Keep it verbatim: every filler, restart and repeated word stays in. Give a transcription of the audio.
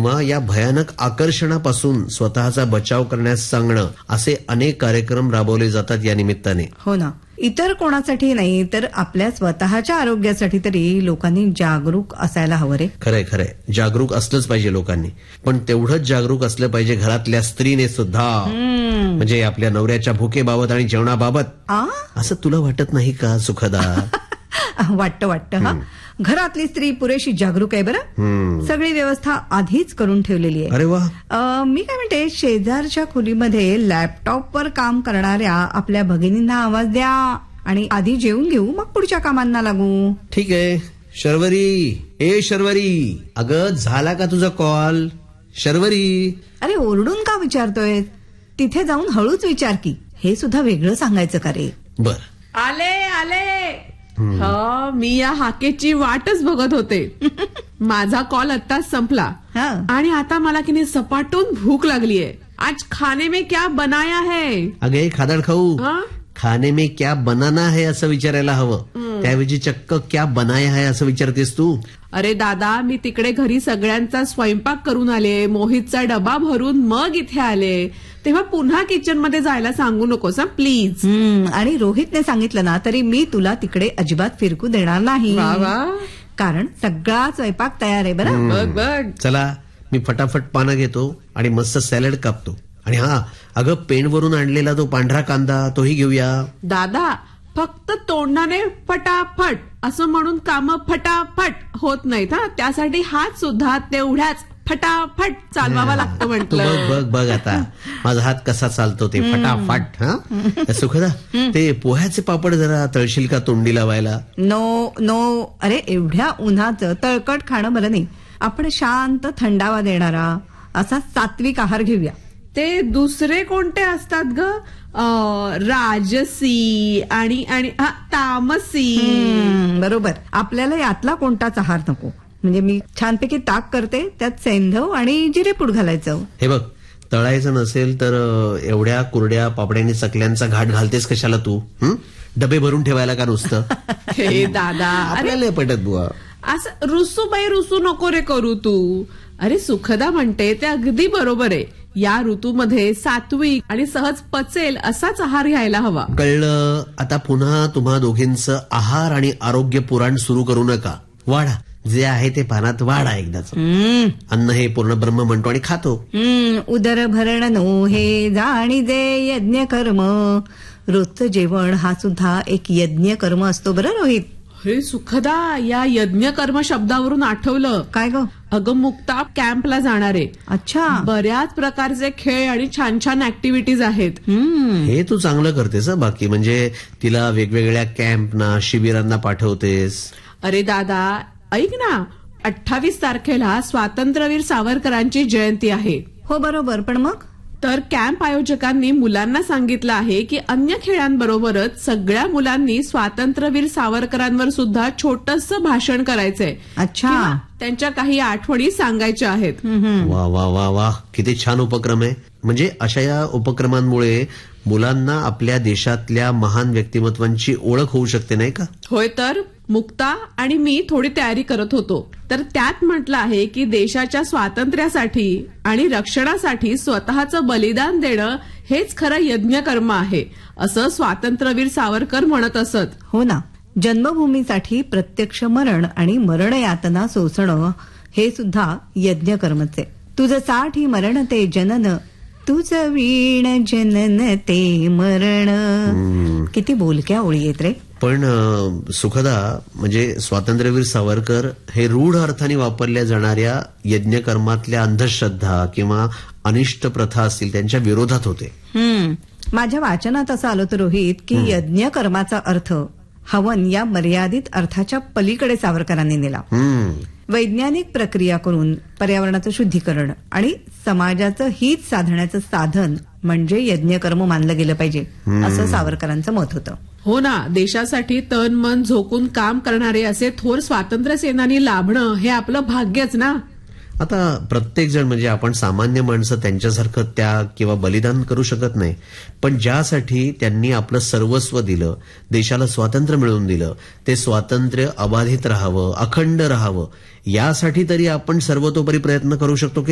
किंवा या भयानक आकर्षणापासून स्वतःचा बचाव करण्यास सांगणं असे अनेक कार्यक्रम राबवले जातात या निमित्ताने. हो ना, इतर कोणासाठी नाही तर आपल्या स्वतःच्या आरोग्यासाठी तरी लोकांनी जागरूक असायला हवं रे. खरंय खरंय, जागरूक असलंच पाहिजे लोकांनी, पण तेवढंच जागरूक असलं पाहिजे घरातल्या स्त्रीने सुद्धा. म्हणजे आपल्या नवऱ्याच्या भुकेबाबत आणि जेवणाबाबत. असं तुला वाटत नाही का सुखदा? वाटतं वाटतं. हा, घरातली स्त्री पुरेशी जागरूक आहे बरं. सगळी व्यवस्था आधीच करून ठेवलेली आहे. अरे वा. मी काय म्हणते, शेजारच्या खोलीमध्ये लॅपटॉपवर काम करणाऱ्या आपल्या भगिनींना आवाज द्या आणि आधी जेवून घेऊ, मग पुढच्या कामांना लागू. ठीक आहे. शर्वरी, ए शर्वरी, अगं झाला का तुझा कॉल? शर्वरी. अरे ओरडून का विचारतोय? तिथे जाऊन हळूच विचार की. हे सुद्धा वेगळं सांगायचं का रे? बर. आले आले. हा, मी या हाकेची वाटच बघत होते. माझा कॉल आत्ताच संपला आणि आता मला की नाही सपाटून भूक लागलीये. आज खाने में क्या बनाया है? अगे खादड खाऊ, खाने में क्या बनाना है असं विचारायला हवं. त्याऐवजी चक्क क्या बनाया है असं विचारतेस तू. अरे दादा, मी तिकडे घरी सगळ्यांचा स्वयंपाक करून आले, मोहितचा डबा भरून मग इथे आले, तेव्हा पुन्हा किचन मध्ये जायला सांगू नकोस प्लीज. आणि रोहितने सांगितलं ना तरी मी तुला तिकडे अजिबात फिरकू देणार नाही. कारण सगळा स्वयंपाक तयार आहे बरं. बघ बघ. चला, मी फटाफट पानं घेतो आणि मस्त सॅलड कापतो. आणि हा, अगं पेणवरून आणलेला तो पांढरा कांदा तोही घेऊया. दादा, फक्त तोंडाने फटाफट असं म्हणून काम फटाफट होत नाहीत. हा, त्यासाठी हात सुद्धा तेवढ्याच फटाफट चालवावा लागतो म्हटलं. बघ बघ बघ आता माझा हात कसा चालतो ते फटाफट. हा सुखदा, ते पोह्याचे पापड जरा तळशील का तोंडी लावायला? नो नो, अरे एवढ्या उन्हाचं तळकट खाणं बरं नाही. आपण शांत थंडावा देणारा असा सात्विक आहार घेऊया. ते दुसरे कोणते असतात ग? राजसी आणि आणि तामसी. बरोबर, आपल्याला यातला कोणताच आहार नको. म्हणजे मी छानपैकी ताक करते, त्यात सेंधव आणि जिरेपूड घालायचं. हे बघ, तळायचं नसेल तर एवढ्या कुरड्या पापड्यांनी चकल्यांचा घाट घालतेस कशाला तू? डबे भरून ठेवायला का नुसतं? हे दादा, आपल्याला पटत बुवा. असं रुसू बाई रुसू नको रे करू तू. अरे सुखदा म्हणते ते अगदी बरोबर आहे. या ऋतूमध्ये सात्विक आणि सहज पचेल असाच आहार घ्यायला हवा. कळलं. आता पुन्हा तुम्हा दोघींचं आहार आणि आरोग्य पुराण सुरू करू नका. वाढा, जे आहे ते पानात वाढा एकदाच. अन्न हे पूर्ण ब्रह्म म्हणतो आणि खातो. उदर भरण नो हे जाणी जे यज्ञ कर्म. रोजचं जेवण हा सुद्धा एक यज्ञ कर्म असतो बरं रोहित. हे सुखदा, या यज्ञ कर्म शब्दावरून आठवलं. काय ग? अगं मुक्ता कॅम्पला जाणार आहे. अच्छा. बऱ्याच प्रकारचे खेळ आणि छान छान ऍक्टिव्हिटीज आहेत. हे तू चांगलं करतेस. बाकी म्हणजे तिला वेगवेगळ्या कॅम्पना शिबिरांना पाठवतेस. अरे दादा ऐक ना, अठ्ठावीस तारखेला स्वातंत्र्यवीर सावरकरांची जयंती आहे. हो बरोबर, पण मग? तर कॅम्प आयोजकांनी मुलांना सांगितलं आहे की अन्य खेळांबरोबरच सगळ्या मुलांनी स्वातंत्र्यवीर सावरकरांवर सुद्धा छोटंसं भाषण करायचंय. अच्छा. त्यांच्या काही आठवणी सांगायच्या आहेत. वा वा वा वा, किती छान उपक्रम आहे. म्हणजे अशा या उपक्रमांमुळे मुलांना आपल्या देशातल्या महान व्यक्तिमत्वांची ओळख होऊ शकते, नाही का? होय तर. मुक्ता आणि मी थोडी तयारी करत होतो, तर त्यात म्हटलं आहे की देशाच्या स्वातंत्र्यासाठी आणि रक्षणासाठी स्वतःचं बलिदान देणं हेच खरं यज्ञ कर्म आहे, असं स्वातंत्र्यवीर सावरकर म्हणत असत. हो ना, जन्मभूमीसाठी प्रत्यक्ष मरण आणि मरण यातना सोसणं हे सुद्धा यज्ञ कर्मच आहे. तुझं साठी मरण ते जनन, तुझं वीण जनन ते मरण. किती बोलक्या ओळी आहेत रे. पण सुखदा, म्हणजे स्वातंत्र्यवीर सावरकर हे रूढ अर्थाने वापरल्या जाणाऱ्या यज्ञकर्मातल्या अंधश्रद्धा किंवा अनिष्ट प्रथा असतील त्यांच्या विरोधात होते. माझ्या वाचनात असं आलं होतं रोहित की यज्ञ कर्माचा अर्थ हवन या मर्यादित अर्थाच्या पलीकडे सावरकरांनी नेला. वैज्ञानिक प्रक्रिया करून पर्यावरणाचं शुद्धीकरण आणि समाजाचं हित साधण्याचं साधन म्हणजे यज्ञकर्म मानलं गेलं पाहिजे, असं सावरकरांचं मत होतं. हो ना, देशासाठी तन मन झोकून काम करणारे असे थोर स्वातंत्र्य सेनानी लाभणं हे आपलं भाग्यच ना. आता प्रत्येक जण म्हणजे आपण सामान्य माणसं त्यांच्यासारखं त्याग किंवा बलिदान करू शकत नाही, पण ज्यासाठी त्यांनी आपलं सर्वस्व दिलं, देशाला स्वातंत्र्य मिळवून दिलं, ते स्वातंत्र्य अबाधित राहावं, अखंड राहावं, यासाठी तरी आपण सर्वतोपरी प्रयत्न करू शकतो.